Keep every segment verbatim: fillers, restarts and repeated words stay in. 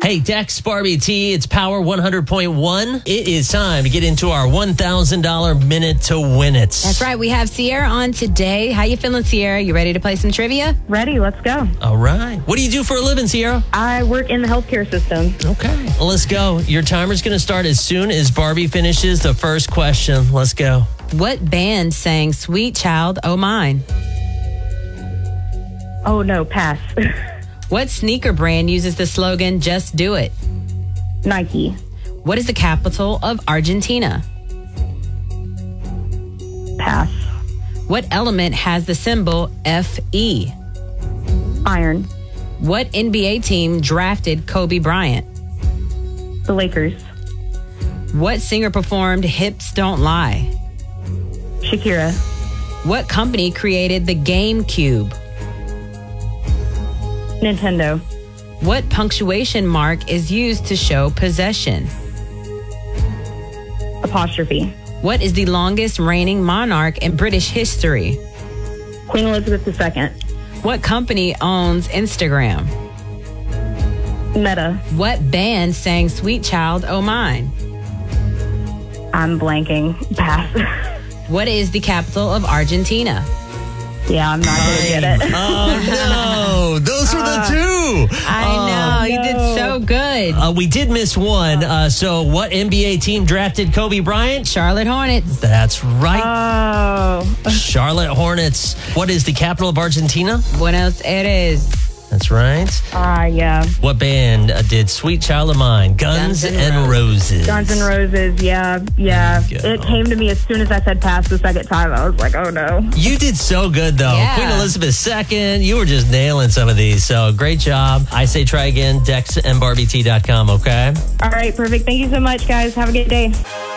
Hey, Dex, Barbie T, it's Power one hundred point one. It is time to get into our one thousand dollars minute to win it. That's right. We have Sierra on today. How you feeling, Sierra? You ready to play some trivia? Ready. Let's go. All right. What do you do for a living, Sierra? I work in the healthcare system. Okay. Well, let's go. Your timer's going to start as soon as Barbie finishes the first question. Let's go. What band sang Sweet Child O' Mine? Oh, no. Pass. What sneaker brand uses the slogan, Just Do It? Nike. What is the capital of Argentina? Pass. What element has the symbol F E? Iron. What N B A team drafted Kobe Bryant? The Lakers. What singer performed Hips Don't Lie? Shakira. What company created the GameCube? Nintendo. What punctuation mark is used to show possession? Apostrophe. What is the longest reigning monarch in British history? Queen Elizabeth the Second. What company owns Instagram? Meta. What band sang Sweet Child O' Mine? I'm blanking. Pass. What is the capital of Argentina? Yeah, I'm not going to get it. Oh, no. Those were the two. I Oh, know. You did so good. Uh, we did miss one. Uh, so what N B A team drafted Kobe Bryant? Charlotte Hornets. That's right. Oh. Charlotte Hornets. What is the capital of Argentina? Buenos Aires. That's right. Ah, uh, yeah. What band uh, did Sweet Child of Mine? Guns, Guns N' N' Roses. Guns N' Roses. Yeah, yeah. There you go. It came to me as soon as I said pass the second time. I was like, oh, no. You did so good, though. Yeah. Queen Elizabeth the Second. You were just nailing some of these. So great job. I say try again. Dex and Barbie T dot com, okay? All right, perfect. Thank you so much, guys. Have a good day.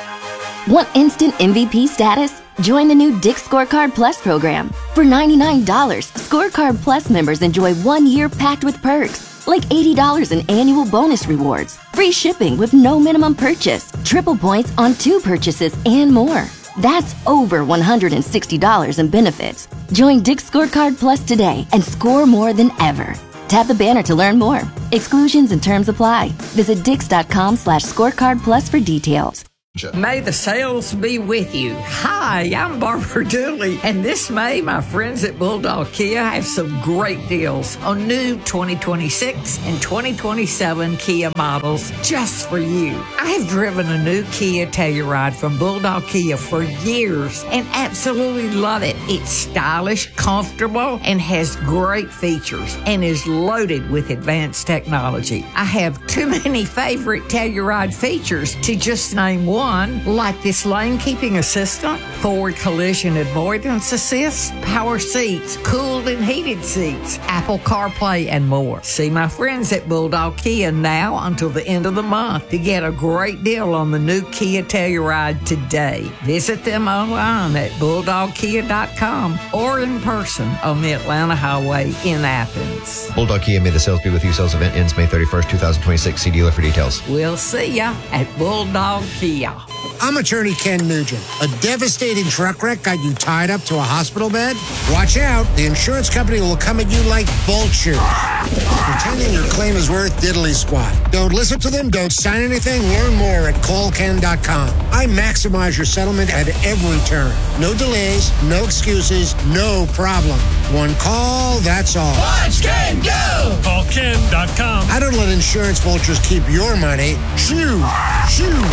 Want instant M V P status? Join the new Dick's Scorecard Plus program. For ninety-nine dollars, Scorecard Plus members enjoy one year packed with perks, like eighty dollars in annual bonus rewards, free shipping with no minimum purchase, triple points on two purchases, and more. That's over one hundred sixty dollars in benefits. Join Dick's Scorecard Plus today and score more than ever. Tap the banner to learn more. Exclusions and terms apply. Visit dix.com slash scorecard plus for details. May the sales be with you. Hi, I'm Barbara Dooley, and this May, my friends at Bulldog Kia have some great deals on new twenty twenty-six and twenty twenty-seven Kia models just for you. I have driven a new Kia Telluride from Bulldog Kia for years and absolutely love it. It's stylish, comfortable, and has great features and is loaded with advanced technology. I have too many favorite Telluride features to just name one. One, like this lane keeping assistant, forward collision avoidance assist, power seats, cooled and heated seats, Apple CarPlay, and more. See my friends at Bulldog Kia now until the end of the month to get a great deal on the new Kia Telluride today. Visit them online at bulldog kia dot com or in person on the Atlanta Highway in Athens. Bulldog Kia, may the sales be with you. Sales event ends May thirty-first, twenty twenty-six. See dealer for details. We'll see ya at Bulldog Kia. I'm attorney Ken Nugent. A devastating truck wreck got you tied up to a hospital bed? Watch out. The insurance company will come at you like vultures, pretending your claim is worth diddly squat. Don't listen to them. Don't sign anything. Learn more at call ken dot com. I maximize your settlement at every turn. No delays, no excuses, no problem. One call, that's all. Watch Ken go! call ken dot com. I don't let insurance vultures keep your money. Shoo! Shoo!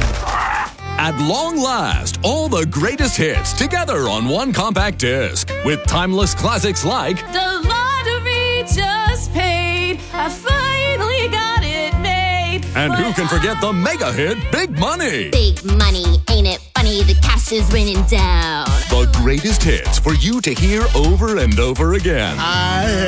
At long last, all the greatest hits together on one compact disc with timeless classics like The Lottery Just Paid. I finally got it made. And who can forget the mega hit Big Money? Big money, ain't it funny? The cash is raining down. The greatest hits for you to hear over and over again. I